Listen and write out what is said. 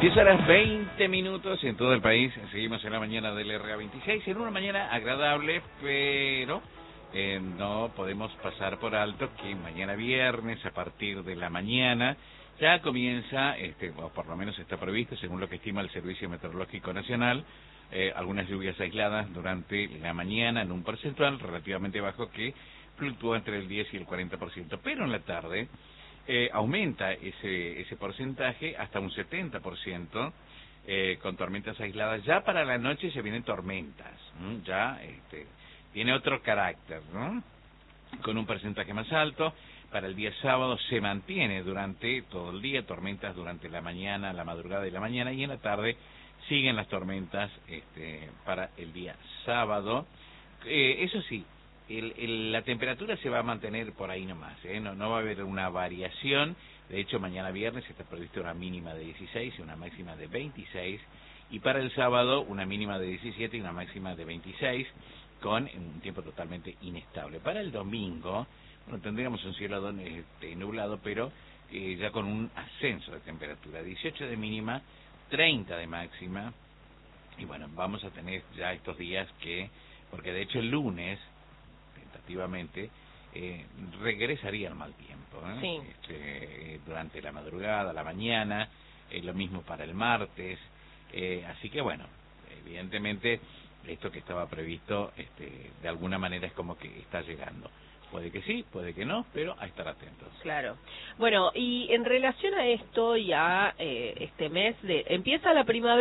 10 horas 20 minutos en todo el país. Seguimos en la mañana del RA26, en una mañana agradable, pero no podemos pasar por alto que mañana viernes, a partir de la mañana, ya comienza, o por lo menos está previsto, según lo que estima el Servicio Meteorológico Nacional, algunas lluvias aisladas durante la mañana en un porcentual relativamente bajo que fluctúa entre el 10 y el 40%, pero en la tarde aumenta ese porcentaje hasta un 70%, con tormentas aisladas. Ya para la noche se vienen tormentas, ya tiene otro carácter, ¿no? Con un porcentaje más alto. Para el día sábado se mantiene durante todo el día, tormentas durante la mañana, la madrugada y la mañana, y en la tarde siguen las tormentas para el día sábado. Eso sí, la temperatura se va a mantener por ahí nomás, no va a haber una variación. De hecho, mañana viernes está prevista una mínima de 16 y una máxima de 26, y para el sábado una mínima de 17 y una máxima de 26, con un tiempo totalmente inestable. Para el domingo, bueno, tendríamos un cielo nublado, pero ya con un ascenso de temperatura, 18 de mínima, 30 de máxima, y bueno, vamos a tener ya estos días porque de hecho el lunes, tentativamente, regresaría al mal tiempo, Sí. Durante la madrugada, la mañana, lo mismo para el martes, así que bueno, evidentemente esto que estaba previsto de alguna manera es como que está llegando. Puede que sí, puede que no, pero a estar atentos. Claro. Bueno, y en relación a esto y a este mes empieza la primavera.